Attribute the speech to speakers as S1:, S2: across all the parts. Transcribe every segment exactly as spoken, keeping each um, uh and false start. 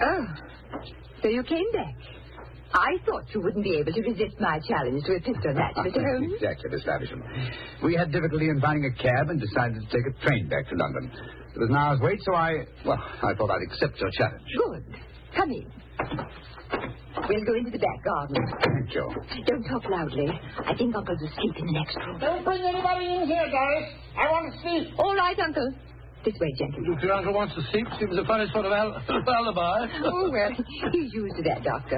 S1: Oh, so you came back. I thought you wouldn't be able to resist my challenge to a pistol match, Mister Holmes.
S2: Exactly, Miss Havisham. We had difficulty in finding a cab and decided to take a train back to London. There was an hour's wait, so I, well, I thought I'd accept your challenge.
S1: Good. Come in. We'll go into the back garden.
S2: Thank you.
S1: Don't talk loudly. I think Uncle's asleep in the next room.
S3: Don't bring anybody in here, Doris. I want to sleep.
S1: All right, Uncle. This way, gentlemen.
S4: If your uncle wants to sleep, seems a funny sort of al- alibi.
S1: Oh, well, he's used to that, Doctor.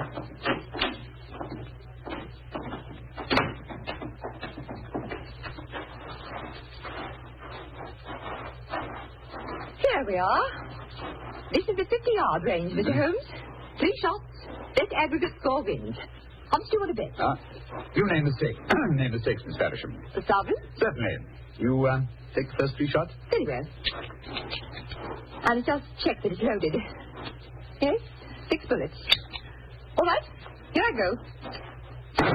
S1: Here we are. This is the fifty-yard range, Mister Holmes. Three shots. Best aggregate score wins. How much do you want to bet?
S2: Ah, you name the stakes. Name the stakes, Miss Havisham.
S1: The sovereign?
S2: Certainly. You, uh, take the first three shots?
S1: Very well. I'll just check that it's loaded. Yes, six bullets. All right, here I go.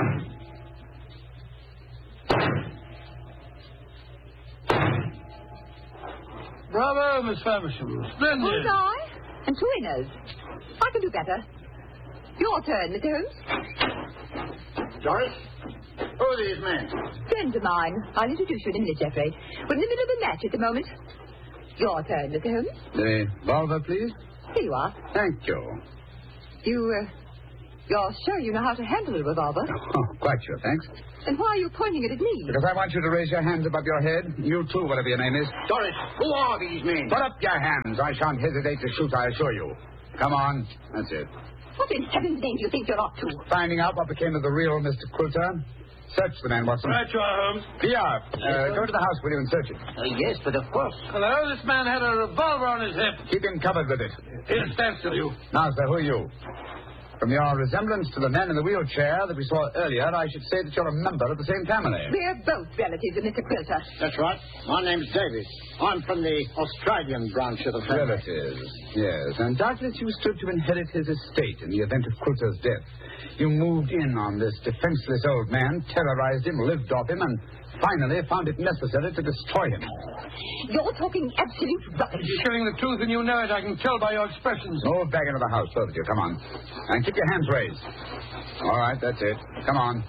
S4: Bravo, Miss Faversham. Splendid.
S1: Bullseye and two winners. I can do better. Your turn, Mister Holmes.
S3: Doris, who are these men?
S1: Friends of mine. I'll introduce you in a minute, Jeffrey. We're in the middle of a match at the moment. Your turn, Mister Holmes.
S2: The revolver, please.
S1: Here you are.
S2: Thank you.
S1: You, uh, you're sure you know how to handle a revolver?
S2: Oh, quite sure, thanks.
S1: And why are you pointing it at me?
S2: Because I want you to raise your hands above your head. You too, whatever your name is.
S3: Doris, who are these men?
S2: Put up your hands. I shan't hesitate to shoot, I assure you. Come on. That's it.
S1: What in heaven's name do you think you're up to?
S2: Finding out what became of the real Mister Quilter. Search the man, Watson.
S4: Right you are, Holmes.
S2: Here, uh, go to the house, will you, and search it.
S3: Uh, yes, but of course.
S4: Hello, this man had a revolver on his hip.
S2: Keep him covered with it.
S4: Here, stand still, you.
S2: Now, sir, who are you? From your resemblance to the man in the wheelchair that we saw earlier, I should say that you're a member of the same family.
S1: We're both relatives of Mister Quilter.
S3: That's right. My name's Davis. I'm from the Australian branch of the family.
S2: Relatives, yes. And doubtless you stood to inherit his estate in the event of Quilter's death. You moved in on this defenseless old man, terrorized him, lived off him, and finally found it necessary to destroy him.
S1: You're talking absolute rubbish.
S4: You're telling the truth and you know it. I can tell by your expressions.
S2: Move back into the house, both of you. Come on. And keep your hands raised. All right, that's it. Come on.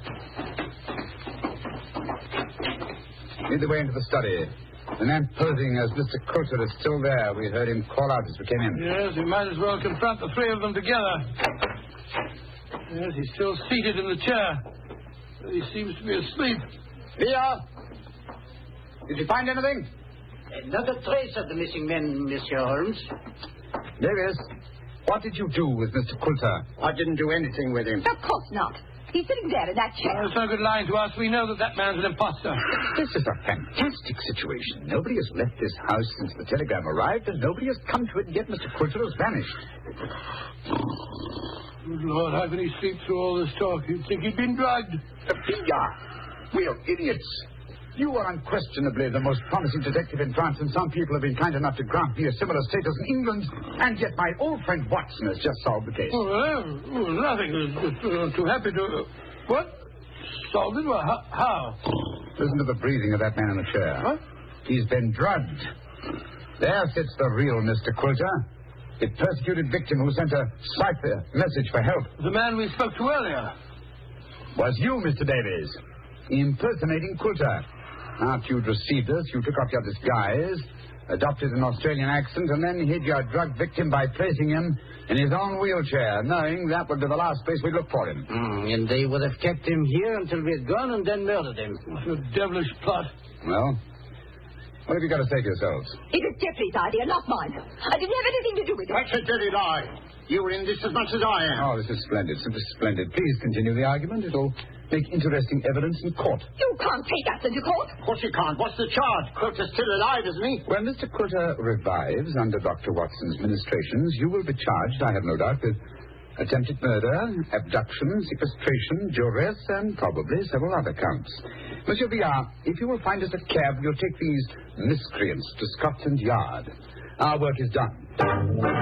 S2: Lead the way into the study. The man posing as Mister Quilter is still there. We heard him call out as we came in.
S4: Yes, we might as well confront the three of them together. Yes, he's still seated in the chair. He seems to be asleep.
S2: Here. Did you find anything?
S3: Not a trace of the missing men, Monsieur Holmes.
S2: Davis, what did you do with Mister Quilter?
S3: I didn't do anything with him.
S1: Of course not. He's sitting there in that chair.
S4: Oh, it's no good lying to us. We know that that man's an imposter.
S2: This is a fantastic situation. Nobody has left this house since the telegram arrived, and nobody has come to it, and yet Mister Quilter has vanished.
S4: Good Lord, how can he sleep through all this talk? You'd think he'd been drugged.
S2: Sophia! We're idiots. You are unquestionably the most promising detective in France, and some people have been kind enough to grant me a similar status in England, and yet my old friend Watson has just solved the case.
S4: Oh, well, oh, nothing. I'm too happy to... What? Solved it? Well, how? how?
S2: Listen to the breathing of that man in the chair.
S4: What?
S2: He's been drugged. There sits the real Mister Quilter, the persecuted victim who sent a cipher message for help.
S4: The man we spoke to earlier.
S2: Was you, Mister Davies, impersonating Quilter. After you'd received us, you took off your disguise, adopted an Australian accent, and then hid your drug victim by placing him in his own wheelchair, knowing that would be the last place we'd look for him.
S3: Mm, and they would have kept him here until we had gone and then murdered him.
S4: What a devilish plot.
S2: Well, what have you got to say to yourselves?
S1: It was Jeffrey's idea, not mine. I didn't have anything to do with it.
S3: That's a dirty lie. You were in this as much as I am.
S2: Oh, this is splendid, simply splendid. Please continue the argument. It'll make interesting evidence in court.
S1: You can't take us into court.
S3: Of course you can't. What's the charge? Quilter's still alive, isn't he?
S2: When Mister Quilter revives under Doctor Watson's ministrations, you will be charged, I have no doubt, with attempted murder, abduction, sequestration, duress, and probably several other counts. Monsieur Villard, if you will find us a cab, we'll take these miscreants to Scotland Yard. Our work is done.